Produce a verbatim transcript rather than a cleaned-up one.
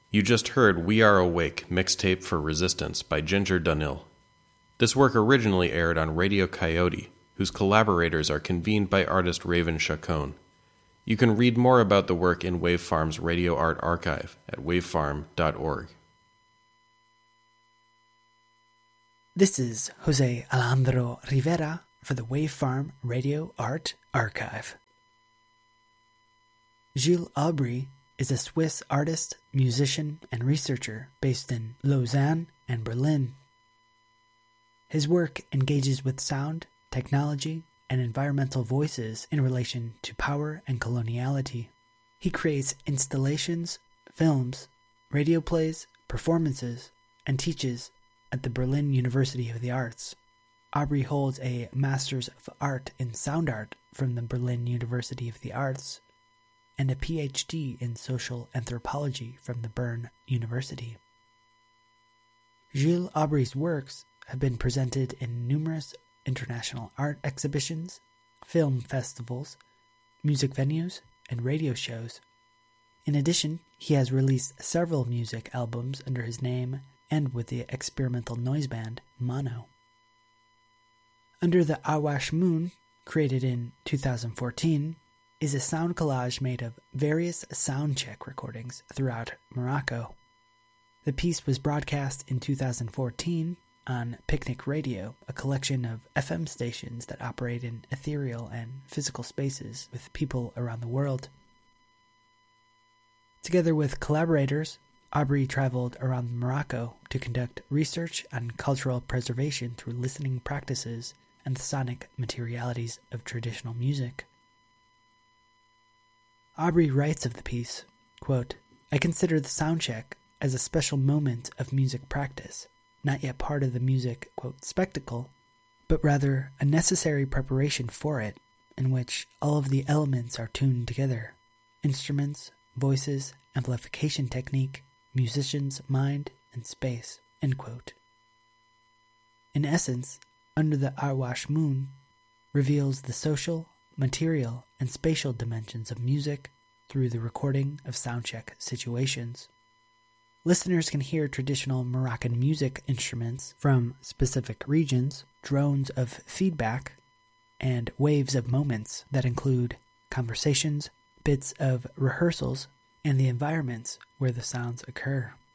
You just heard We Are Awake, mixtape for Resistance by Ginger Dunhill. This work originally aired on Radio Coyote, whose collaborators are convened by artist Raven Chacon. You can read more about the work in Wavefarm's Radio Art Archive at wavefarm dot org. This is Jose Alejandro Rivera for the Wavefarm Radio Art Archive. Gilles Aubry is a Swiss artist, musician, and researcher based in Lausanne and Berlin. His work engages with sound, technology, and environmental voices in relation to power and coloniality. He creates installations, films, radio plays, performances, and teaches at the Berlin University of the Arts. Aubry holds a Master's of Art in Sound Art from the Berlin University of the Arts and a P H D in Social Anthropology from the Bern University. Gilles Aubry's works have been presented in numerous international art exhibitions, film festivals, music venues, and radio shows. In addition, he has released several music albums under his name and with the experimental noise band Mono. Under the Awash Moon, created in two thousand fourteen, is a sound collage made of various soundcheck recordings throughout Morocco. The piece was broadcast in two thousand fourteen on Picnic Radio, a collection of F M stations that operate in ethereal and physical spaces with people around the world. Together with collaborators, Aubry traveled around Morocco to conduct research on cultural preservation through listening practices and the sonic materialities of traditional music. Aubry writes of the piece, quote, "I consider the soundcheck as a special moment of music practice, not yet part of the music, quote, spectacle, but rather a necessary preparation for it, in which all of the elements are tuned together, instruments, voices, amplification technique, musicians, mind, and space," end quote. In essence, Under the Awash Moon reveals the social, material, and spatial dimensions of music through the recording of soundcheck situations. Listeners can hear traditional Moroccan music instruments from specific regions, drones of feedback, and waves of moments that include conversations, bits of rehearsals, and the environments where the sounds occur.